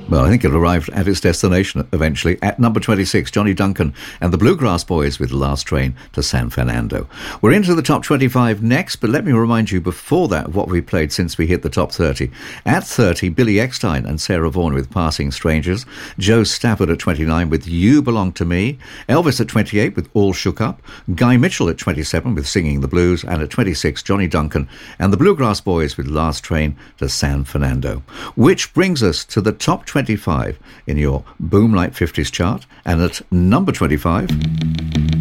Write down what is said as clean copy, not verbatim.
Well, I think it arrived at its destination eventually. At number 26, Johnny Duncan and the Bluegrass Boys with Last Train to San Fernando. We're into the top 25 next, but let me remind you before that of what we played since we hit the top 30. At 30, Billy Eckstine and Sarah Vaughan with Passing Strangers. Joe Stafford at 29 with You Belong to Me. Elvis at 28 with All Shook Up. Guy Mitchell at 27 with Singing the Blues. And at 26, Johnny Duncan and the Bluegrass Boys with Last Train to San Fernando. Which brings us to the top 25 in your Boomlight 50s chart. And at number 25...